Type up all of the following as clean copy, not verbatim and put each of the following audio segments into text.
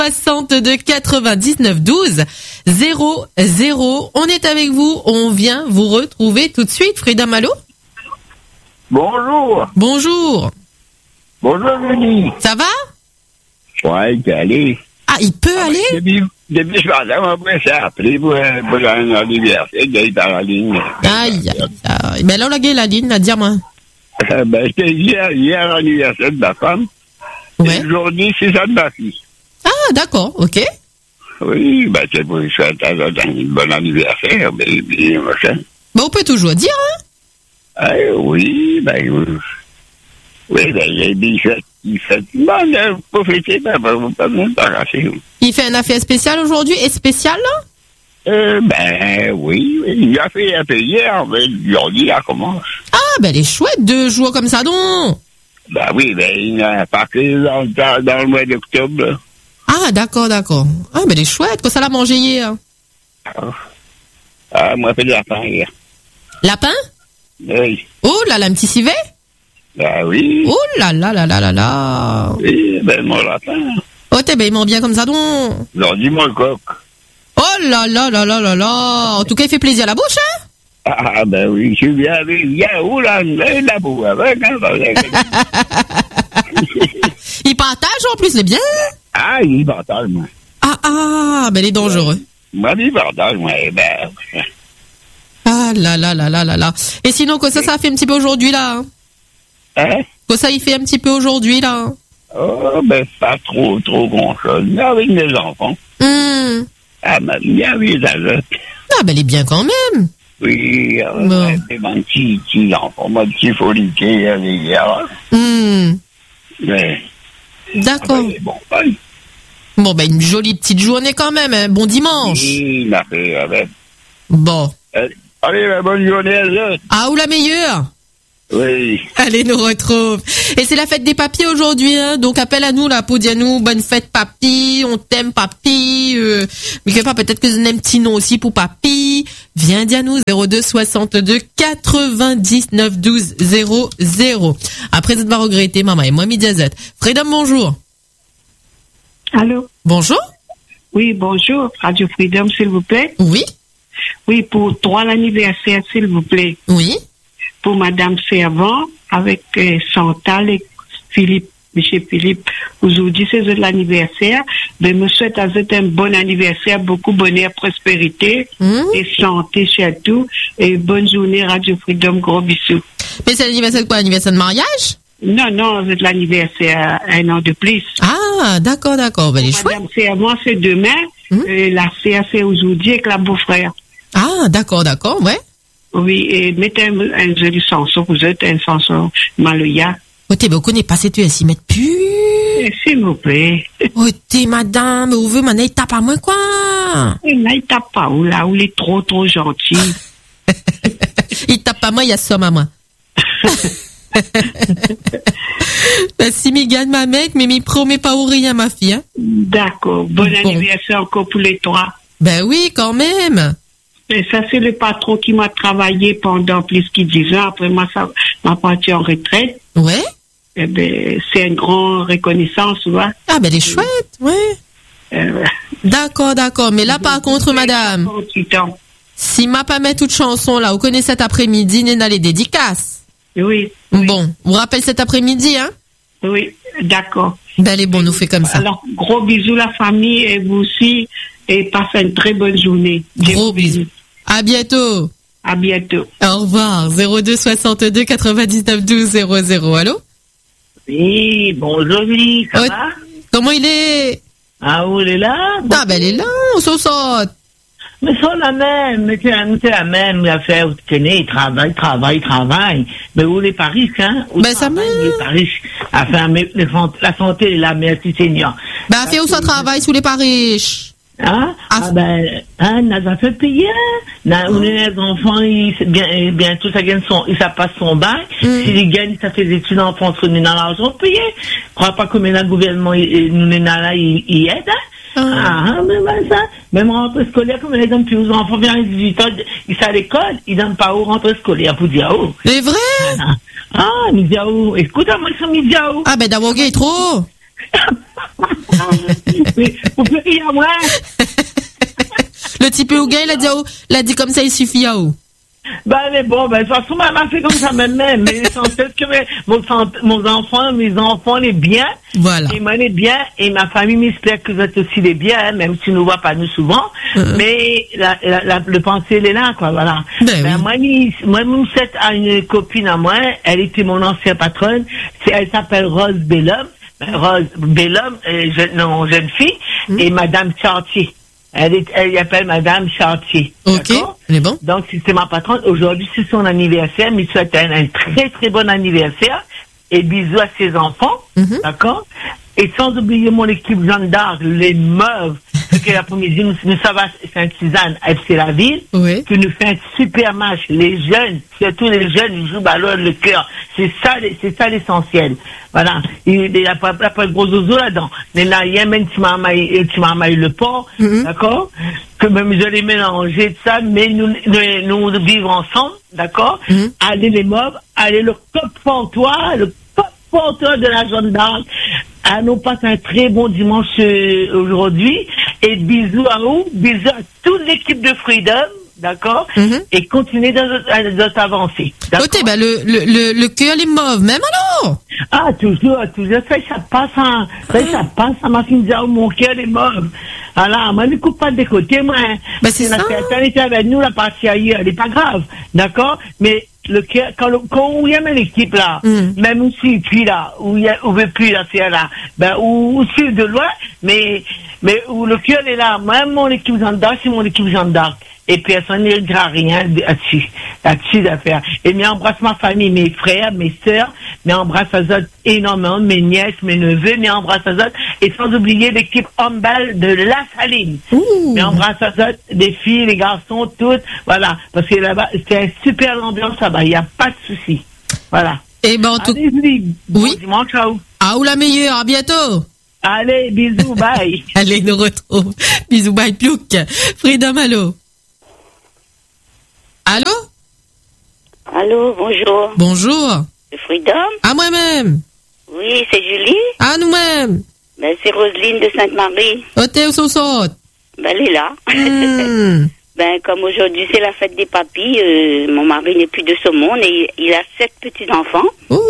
62 99 12 00. On est avec vous, on vient vous retrouver tout de suite. Freedom, allô? Bonjour. Bonjour. Bonjour, Denis. Ça va? Ouais, il peut aller. Ah, il peut aller? Depuis ce matin, on va s'appeler pour un anniversaire, il par la ligne. Aïe. Ben là, la ligne, là, dis-moi. Ben, c'était hier l'anniversaire de ma femme. Ouais. Aujourd'hui, c'est ça de ma fille. Ah, d'accord, ok. Oui, ben, c'est pour lui souhaiter un bon anniversaire, mais machin. Ben, on peut toujours dire, hein? Oui, ben, oui, ben, il fait bon, pour fêter, ben, pas même t'arracher. Il fait une affaire spéciale aujourd'hui, et spéciale, là? Ben, oui, il a fait un peu hier, mais aujourd'hui, il commence. Ah, ben, elle est chouette, 2 jours comme ça, donc. Ben oui, ben, il a parti dans le mois d'octobre. Ah, d'accord. Ah, ben, elle est chouette, quoi ça l'a mangé hier? Moi, j'ai fait de lapin hier. Lapin? Oui. Oh là là, un petit civet? Ben oui. Oh là là. Oui, ben, mon lapin. Oh, t'es ben, il mange bien comme ça, donc. Non, dis-moi le coq. Oh là là. En tout cas, il fait plaisir à la bouche, hein? Ah, ben oui, je suis bien avec là, la boue avec, hein, Il partage en plus, c'est bien. Ah, il partage, moi. Ah, ben, il est dangereux. Moi, il partage, moi, ben. Ah là. Et sinon, quoi ça fait un petit peu aujourd'hui, là? Hein? Quoi ça, il fait un petit peu aujourd'hui, là? Oh, ben, pas trop grand-chose. Mais avec mes enfants. Ah, ma bien, oui, ça va. Ah, ben, il est bien quand même. Oui, bon. C'est mon petit enfant, mon petit foliquet, hier. Mais. D'accord. Bon, ben. Bon, ben, une jolie petite journée quand même, hein. Bon dimanche. Oui, ma fille, avec. Bon. Allez, la bonne journée à eux. Ah, ou la meilleure? Oui. Allez, nous retrouve. Et c'est la fête des papis aujourd'hui, hein. Donc, appelle à nous, là, pour dire nous, bonne fête, papi. On t'aime, papi. Mais quelque part, peut-être que c'est un petit nom aussi pour papi. Viens dire nous, 02 62 99 12 00. Après, tu vas regretter, maman. Et moi, midi à Z. Freedom, bonjour. Allô? Bonjour. Oui, bonjour. Radio Freedom, s'il vous plaît. Oui. Oui, pour 3 l'anniversaire, s'il vous plaît. Oui. Pour Madame Servant, avec Chantal et Philippe, Monsieur Philippe. Aujourd'hui, c'est l'anniversaire. Ben, me souhaite à vous un bon anniversaire, beaucoup bonheur, prospérité, et santé surtout. Et bonne journée, Radio Freedom, gros bisous. Mais c'est l'anniversaire de quoi? L'anniversaire de mariage? Non, c'est l'anniversaire, 1 an de plus. Ah, d'accord. Ben, les chouettes. Madame Servant, c'est demain. La CA, c'est aujourd'hui avec la beau-frère. Ah, d'accord, ouais. Oui, et mettez un joli chanson, vous êtes un chanson Maloya. Oh, t'es, on connaît pas, c'est tu s'y mettre plus. S'il vous plaît. Oh, t'es, madame, où veut, maintenant, il tape à moi, quoi. Et là, il tape pas, où il est trop gentil. Il tape pas moi, il y a somme à moi. Si Mégane ma mec, mais m'y promet pas ou rien, ma fille, hein. D'accord. Bon anniversaire encore pour les 3. Ben oui, quand même. Et ça, c'est le patron qui m'a travaillé pendant plus que 10 ans. Après, moi, ça m'a parti en retraite. Ouais. Eh ben, c'est une grande reconnaissance, tu vois. Ah, ben, elle est chouette, ouais. D'accord. Mais là, par contre, madame, si m'a pas mis toute chanson, là, vous connaissez cet après-midi, n'est les dédicaces. Oui. Bon, vous rappelle cet après-midi, hein? Oui, d'accord. Ben, allez, bon, nous fait comme ça. Alors, gros bisous, la famille, et vous aussi, et passez une très bonne journée. Gros bisous. À bientôt. À bientôt. Au revoir. 02 62 99 12 00. Allô? Oui, bonjour, Julie, ça va? Comment il est? Ah, où il est là? Ah, ben, il est là, on s'en sort. Mais c'est la même, c'est la même affaire, vous connaissez, il travaille. Mais où les Paris, hein? Ben, ça me... Les Paris, enfin, la santé est là, merci Seigneur. Ben, fait où ça travaille sous les Paris? Hein? On a fait payer. On est les enfants, bientôt ça passe son bail. S'ils gagnent, ça fait des études en France, on est dans l'argent payé. Je crois pas que le gouvernement, nous est là, il aide, hein? Même rentrée scolaire, comme les hommes, puis aux enfants viennent à 18 ans, ils sont à l'école, ils donnent pas où rentrée scolaire pour dire où. C'est vrai? Midiaou. Écoute, moi, ils sont Midiaou. Ah, ben, d'abord, il est trop. Mais vous pouvez rire à moi. Le petit peu Ouga, il a dit comme ça, il suffit à où? Mais bon, de toute façon, elle m'a fait comme ça même. Mais l'essentiel que mes enfants, les bien. Voilà. Et moi, les bien. Et ma famille m'espère que vous êtes aussi les bien, hein, même si nous ne voit pas nous souvent. Mais le pensée, elle est là, quoi, voilà. Oui. Moi, à une copine à moi, elle était mon ancienne patronne. Elle s'appelle Rose Bellhomme. Rose Bellhomme, jeune fille. Et Madame Chartier. Elle appelle Madame Chartier. Ok, elle est bon. Donc, c'est ma patronne. Aujourd'hui, c'est son anniversaire. Mais souhaite un très, très bon anniversaire. Et bisous à ses enfants. D'accord? Et sans oublier mon équipe Jeanne d'Arc, les meufs, parce que l'après-midi, nous ça va Sainte-Suzanne, FC La Ville, qui nous fait un super match. Les jeunes, surtout les jeunes, ils jouent ballon le cœur. C'est ça l'essentiel. Voilà. Il n'y a pas de gros zozo là-dedans. Mais là, il y a même tu m'as maillé le port, d'accord? Que même je les mélanger de ça, mais nous vivons ensemble, d'accord? Allez les mobs, allez le cop-portoir, de la Jeanne d'Arc. Nous passons un très bon dimanche aujourd'hui. Et bisous à vous, bisous à toute l'équipe de Freedom, d'accord? Et continuez dans notre avancée. Côté, le cœur, les mauves, même alors? Ah, toujours, ça passe à ma fille, mon cœur, les mauves. Alors, moi, ne coupe pas de côté, moi. C'est ça. Elle était avec nous, la partie ailleurs, elle n'est pas grave, d'accord? Mais, le cœur, quand on y a l'équipe là, même aussi, puis là, où on veut plus la faire là, ou suivre de loin, mais où le cœur est là, même mon équipe Jeanne d'Arc, c'est mon équipe Jeanne d'Arc. Et personne ne dira rien là-dessus d'affaire. Et mais embrasse ma famille, mes frères, mes sœurs, mais embrasse à eux énormément, mes nièces, mes neveux, mais embrasse à eux, et sans oublier l'équipe handball de La Saline. Mais embrasse à eux, les filles, les garçons, toutes, voilà. Parce que là-bas, c'est une super ambiance là-bas, il n'y a pas de souci. Voilà. Et en tout cas. Bon dimanche, ciao. Ah, ou la meilleure, à bientôt. Allez, bisous, bye. Allez, nous retrouve. Bisous, bye, piouk. Freedom, allô. Allô? Allô, bonjour. Bonjour. C'est Freedom? À moi-même. Oui, c'est Julie. À nous-mêmes. C'est Roselyne de Sainte-Marie. T'es où saute? Elle est là. Comme aujourd'hui c'est la fête des papis, mon mari n'est plus de ce monde et il a 7 petits-enfants.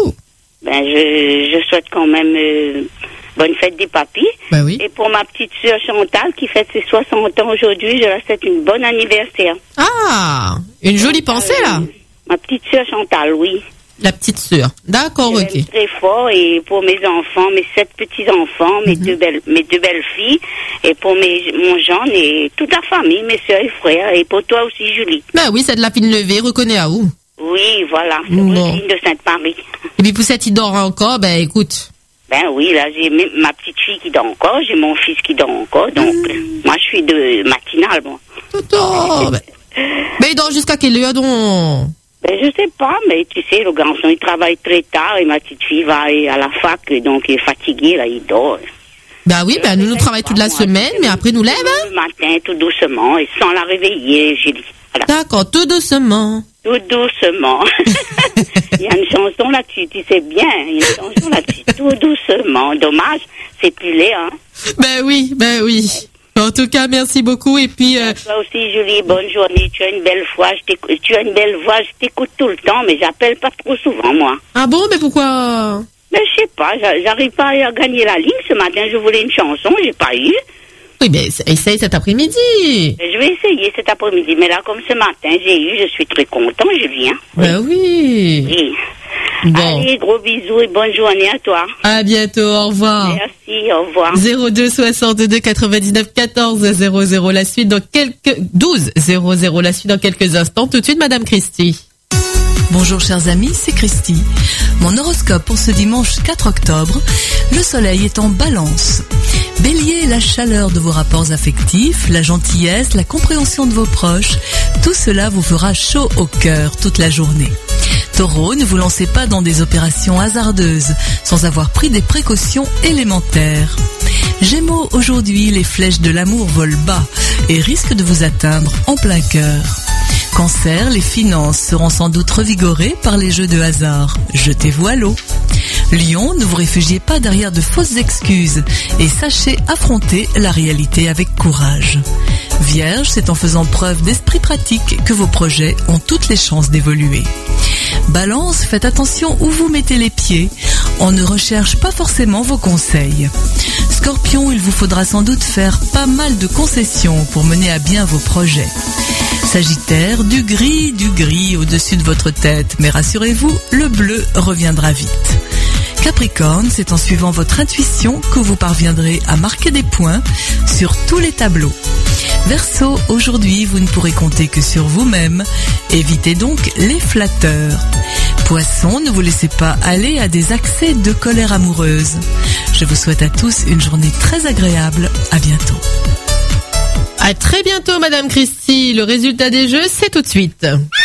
Je souhaite quand même bonne fête des papis. Oui. Et pour ma petite sœur Chantal qui fête ses 60 ans aujourd'hui, je la souhaite une bonne anniversaire. Ah, une jolie pensée là. Ma petite sœur Chantal, oui. La petite sœur. D'accord, ok. Très fort. Et pour mes enfants, mes 7 petits-enfants, mes deux belles filles, et pour mon Jean et toute la famille, mes soeurs et frères, et pour toi aussi, Julie. Oui, c'est de la fine levée, reconnais à où? Oui, voilà. C'est Roselyne de Sainte-Marie. Et puis Poussette, il dort encore, écoute. Oui, là, j'ai ma petite fille qui dort encore, j'ai mon fils qui dort encore, donc, moi, je suis de matinale, bon. Il dort jusqu'à quelle heure, donc? Je sais pas, mais tu sais, le garçon, il travaille très tard et ma petite fille va à la fac, donc il est fatigué, là, il dort. Nous travaillons toute la semaine, mais après nous lève, hein? Le matin, tout doucement, et sans la réveiller, Julie. Voilà. D'accord, tout doucement. Tout doucement. Il y a une chanson là-dessus, tu sais bien, il y a une chanson là-dessus, tout doucement. Dommage, c'est plus laid, hein? Oui. En tout cas, merci beaucoup, et puis... Toi aussi, Julie, bonne journée, tu as une belle voix, je t'écoute tout le temps, mais j'appelle pas trop souvent, moi. Ah bon, mais pourquoi? Je sais pas, j'arrive pas à gagner la ligne, ce matin, je voulais une chanson, j'ai pas eu. Oui, essaye cet après-midi. Je vais essayer cet après-midi, mais là, comme ce matin, j'ai eu, je suis très content, Julien. Oui. Bon. Allez, gros bisous et bonne journée à toi. À bientôt, au revoir. Merci, au revoir. 02 62 99 14 00 la suite dans 12 00 la suite dans quelques instants. Tout de suite, Madame Christie. Bonjour chers amis, c'est Christy. Mon horoscope pour ce dimanche 4 octobre, le soleil est en balance. Bélier, la chaleur de vos rapports affectifs, la gentillesse, la compréhension de vos proches, tout cela vous fera chaud au cœur toute la journée. Taureau, ne vous lancez pas dans des opérations hasardeuses sans avoir pris des précautions élémentaires. Gémeaux, aujourd'hui, les flèches de l'amour volent bas et risquent de vous atteindre en plein cœur. Cancer, les finances seront sans doute revigorées par les jeux de hasard. Jetez-vous à l'eau. Lion, ne vous réfugiez pas derrière de fausses excuses et sachez affronter la réalité avec courage. Vierge, c'est en faisant preuve d'esprit pratique que vos projets ont toutes les chances d'évoluer. Balance, faites attention où vous mettez les pieds. On ne recherche pas forcément vos conseils. Scorpion, il vous faudra sans doute faire pas mal de concessions pour mener à bien vos projets. Sagittaire, du gris au-dessus de votre tête, mais rassurez-vous, le bleu reviendra vite. Capricorne, c'est en suivant votre intuition que vous parviendrez à marquer des points sur tous les tableaux. Verseau, aujourd'hui, vous ne pourrez compter que sur vous-même. Évitez donc les flatteurs. Poisson, ne vous laissez pas aller à des accès de colère amoureuse. Je vous souhaite à tous une journée très agréable. À bientôt. À très bientôt, Madame Christie. Le résultat des jeux, c'est tout de suite.